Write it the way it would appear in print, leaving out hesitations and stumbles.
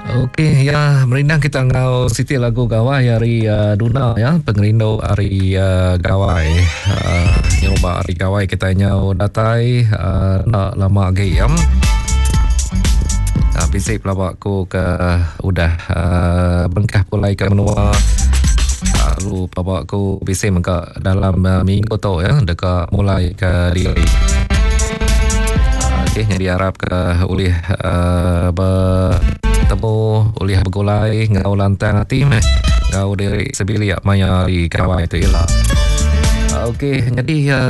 Okey, ya merindang kita ngau Siti lagu gawai hari Duna ya, pengerindu hari gawai. Nyoba hari gawai kita nyau datai nak lama gayam. Bisik pelabak ku ke udah bengkah pulai ke menua. Lalu pelabak ku bisik mengka dalam minggu tu ya, dekat mulai ke diri. Okey, yang diharap ke oleh bertemu oleh bergulai ngau lantang tim ngau diri sebilik maya di kawai tu ialah. Okey, jadi